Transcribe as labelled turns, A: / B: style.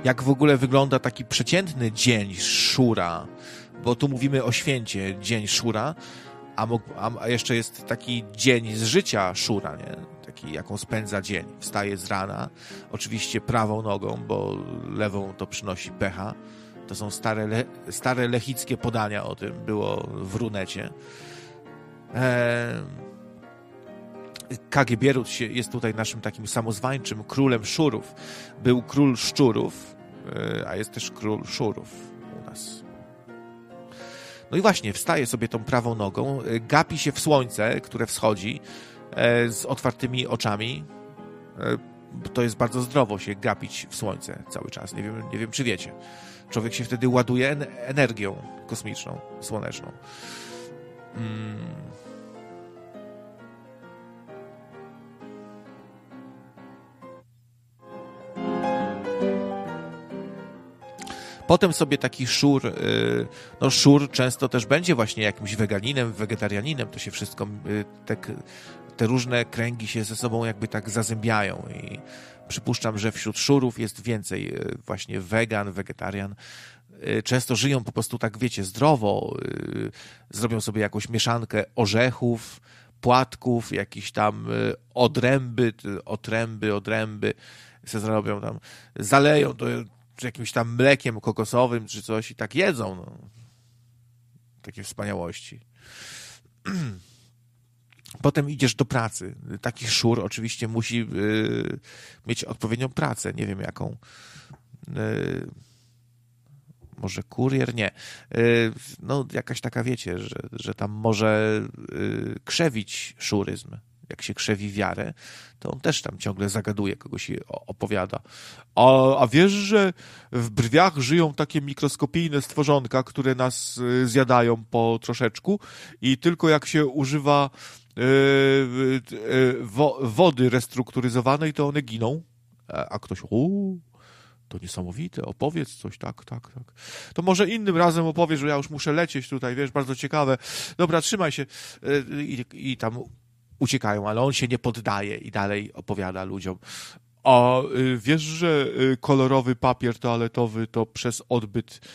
A: jak w ogóle wygląda taki przeciętny dzień szura, bo tu mówimy o święcie, dzień szura, a jeszcze jest taki dzień z życia szura, nie? Taki, jaką spędza dzień. Wstaje z rana, oczywiście prawą nogą, bo lewą to przynosi pecha. To są stare lechickie podania o tym, było w Runecie. Kagibierut jest tutaj naszym takim samozwańczym królem szurów. Był król szczurów, a jest też król szurów u nas. No i właśnie, wstaje sobie tą prawą nogą, gapi się w słońce, które wschodzi, z otwartymi oczami. To jest bardzo zdrowo się gapić w słońce cały czas. Nie wiem, czy wiecie. Człowiek się wtedy ładuje energią kosmiczną, słoneczną. Potem sobie taki szur, no szur często też będzie właśnie jakimś weganinem, wegetarianinem, to się wszystko, te różne kręgi się ze sobą jakby tak zazębiają i przypuszczam, że wśród szurów jest więcej właśnie wegan, wegetarian. Często żyją po prostu tak, wiecie, zdrowo, zrobią sobie jakąś mieszankę orzechów, płatków, jakieś tam odręby, se zrobią tam, zaleją to jakimś tam mlekiem kokosowym czy coś i tak jedzą. No. Takie wspaniałości. Potem idziesz do pracy. Taki szur oczywiście musi mieć odpowiednią pracę. Nie wiem jaką. Może kurier? Nie. No jakaś taka, wiecie, że tam może krzewić szuryzm. Jak się krzewi wiarę, to on też tam ciągle zagaduje, kogoś opowiada. A wiesz, że w brwiach żyją takie mikroskopijne stworzonka, które nas zjadają po troszeczku i tylko jak się używa wody restrukturyzowanej, to one giną. A ktoś, to niesamowite, opowiedz coś, tak. To może innym razem opowiesz, że ja już muszę lecieć tutaj, wiesz, bardzo ciekawe. Dobra, trzymaj się. I tam uciekają, ale on się nie poddaje i dalej opowiada ludziom. A wiesz, że kolorowy papier toaletowy to przez odbyt